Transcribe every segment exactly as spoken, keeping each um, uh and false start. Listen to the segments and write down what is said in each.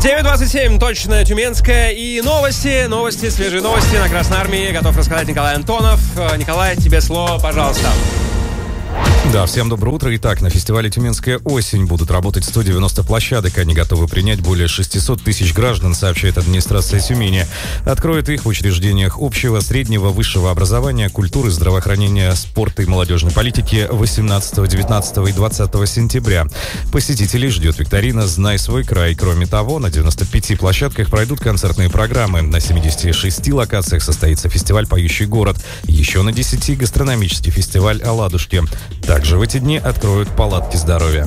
девять двадцать семь, точно тюменская. И новости, новости, свежие новости на Красной Армии. Готов рассказать Николай Антонов. Николай, тебе слово, пожалуйста. Да, всем доброе утро. Итак, на фестивале «Тюменская осень» будут работать сто девяносто площадок. Они готовы принять более шестьсот тысяч граждан, сообщает администрация Тюмени. Откроют их в учреждениях общего, среднего, высшего образования, культуры, здравоохранения, спорта и молодежной политики восемнадцатого, девятнадцатого и двадцатого сентября. Посетителей ждет викторина «Знай свой край». Кроме того, на девяноста пяти площадках пройдут концертные программы. На семидесяти шести локациях состоится фестиваль «Поющий город». Еще на десяти гастрономический фестиваль «Оладушки». Также в эти дни откроют палатки здоровья.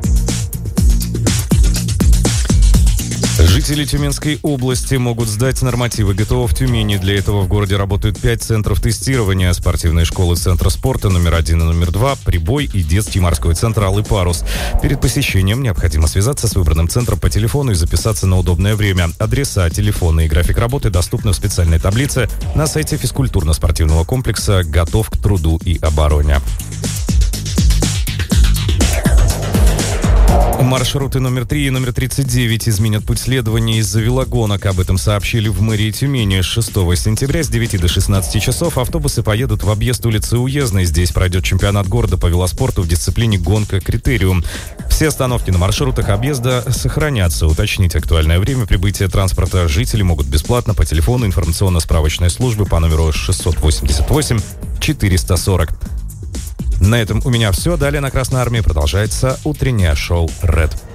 Жители Тюменской области могут сдать нормативы ГТО в Тюмени. Для этого в городе работают пять центров тестирования. Спортивные школы Центра спорта номер один и номер два, Прибой и детский морской центр Алый парус. Перед посещением необходимо связаться с выбранным центром по телефону и записаться на удобное время. Адреса, телефоны и график работы доступны в специальной таблице на сайте физкультурно-спортивного комплекса «Готов к труду и обороне». Маршруты номер три и номер тридцать девять изменят путь следования из-за велогонок. Об этом сообщили в мэрии Тюмени. С шестого сентября с девяти до шестнадцати часов автобусы поедут в объезд улицы Уездной. Здесь пройдет чемпионат города по велоспорту в дисциплине «Гонка Критериум». Все остановки на маршрутах объезда сохранятся. Уточнить актуальное время прибытия транспорта жители могут бесплатно по телефону информационно-справочной службы по номеру шестьсот восемьдесят восемь четыреста сорок. На этом у меня все. Далее на Красной Армии продолжается утреннее шоу «Ред».